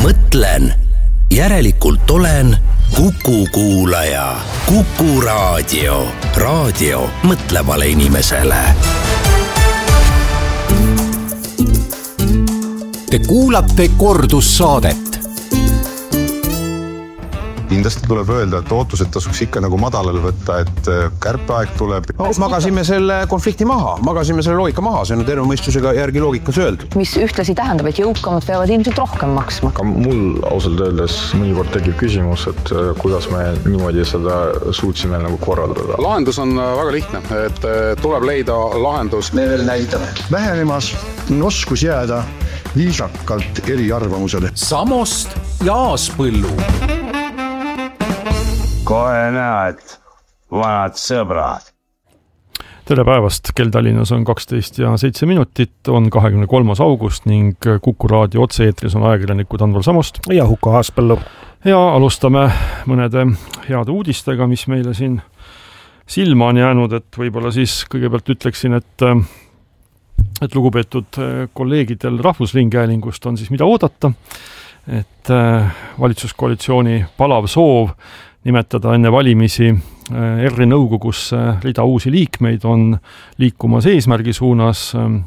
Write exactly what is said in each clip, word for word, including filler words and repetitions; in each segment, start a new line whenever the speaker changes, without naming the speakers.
mõtlen, järelikult olen Kuku kuulaja. Kuku raadio. Raadio mõtlevale inimesele.
Te kuulate kordussaadet.
Kindlasti tuleb öelda, et ootused tasuks ikka nagu madalal võtta, et kärpeaeg tuleb.
No, magasime selle konflikti maha, magasime selle loogika maha, see on terve mõistusega järgi loogikas öeldud.
Mis ühtlasi tähendab, et jõukamad peavad ilmselt rohkem maksma.
Ka mul ausalt öeldes mõnikord tekib küsimus, et kuidas me niimoodi seda suutsime nagu korraldada.
Lahendus on väga lihtne, et tuleb leida lahendus.
Me veel näitame. Vähenemas oskus jääda viisakalt eri arvamusele.
Samost ja Aaspõllu.
Kohe näed, vanad sõbrad.
Tere päevast, kell Tallinnas on kaksteist ja seitse minutit, on kahekümne kolmas august ning Kuku raadio otse-eetris on ajakirjanikud Andvar Samost
ja Huko Aaspõllu.
Ja alustame mõnede heade uudistega, mis meile siin silma on jäänud, et võib-olla siis kõigepealt ütleksin, et, et lugupeetud kolleegidel Rahvusringhäälingust on siis mida oodata, et valitsuskoalitsiooni palav soov nimetada enne valimisi R I nõukogusse rida uusi liikmeid on liikumas eesmärgi suunas.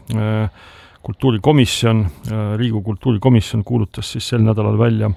Kultuurikomisjon, Riigikogu kultuurikomisjon kuulutas siis sel nädalal välja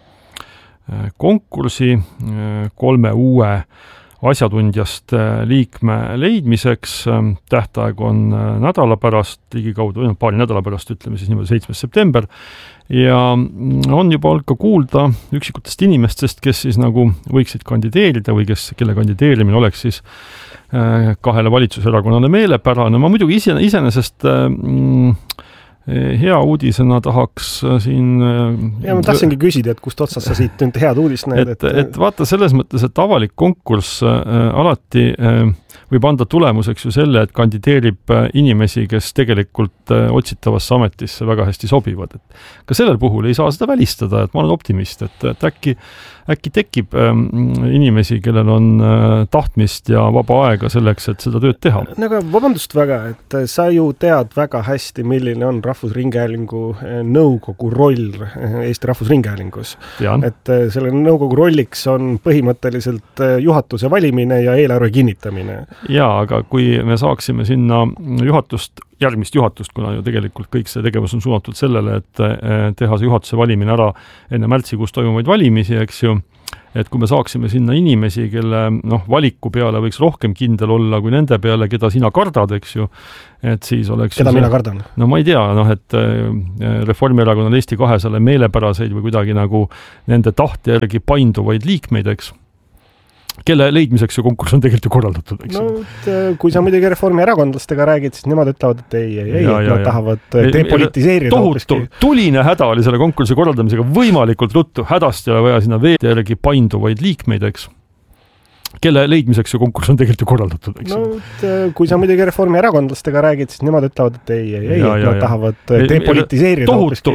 konkursi kolme uue asjatundjast liikme leidmiseks. Tähtaeg on nädala pärast, ligikaudu paari nädala pärast, ütleme siis niimoodi seitsmes september. Ja on juba olnud ka kuulda üksikutest inimestest, kes siis nagu võiksid kandideerida või kes, kelle kandideerimine oleks siis kahele valitsuserakonnale meelepärane. Ma muidugi ise, iseenesest mm, hea uudisena tahaks siin...
Ja ma tahtsingi küsida, et kust otsast sa siit nüüd head uudist näed.
Et, et, et vaata selles mõttes, et avalik konkurss äh, alati äh, võib anda tulemuseks ju selle, et kandideerib inimesi, kes tegelikult äh, otsitavasse ametisse väga hästi sobivad. Et ka sellel puhul ei saa seda välistada, et ma olen optimist, et, et äkki, äkki tekib ähm, inimesi, kellel on äh, tahtmist ja vaba aega selleks, et seda tööd teha.
Aga vabandust väga, et sa ju tead väga hästi, milline on Rahvusringhäälingu nõukogu roll Eesti Rahvusringhäälingus.
Tean.
Et selle nõukogu rolliks on põhimõtteliselt juhatuse valimine ja eelarve kinnitamine.
Jaa, aga kui me saaksime sinna juhatust, järgmist juhatust, kuna ju tegelikult kõik see tegevus on suunatud sellele, et teha see juhatuse valimine ära enne märtsikuus toimuvaid valimisi, eks ju, et kui me saaksime sinna inimesi, kelle noh, valiku peale võiks rohkem kindel olla kui nende peale, keda sina kardad, eks ju, et siis oleks...
Keda mina kardan?
No ma ei tea, noh, et Reformierakonnal Eesti kahesaale meelepäraseid või kuidagi nagu nende tahte järgi painduvaid liikmeid, eks, kelle leidmiseks see konkurss on tegelikult ju korraldatud, eks?
No, kui sa muidugi reformierakondlastega räägid, siis nemad ütlevad, et ei, ei, ei,
ja,
et
ja,
nad
ja.
tahavad depolitiseerida.
Tohutu, tuline häda oli selle konkursi korraldamisega võimalikult ruttu, hädasti oli vaja sinna veed järgi painduvaid liikmeid, eks, kelle leidmiseks see konkurss on tegelikult ju korraldatud, eks?
No, kui sa muidugi reformierakondlastega räägid, siis nemad ütlevad, et ei, ei, ei,
ja,
et
ja,
nad
ja.
tahavad depolitiseerida.
Tohutu,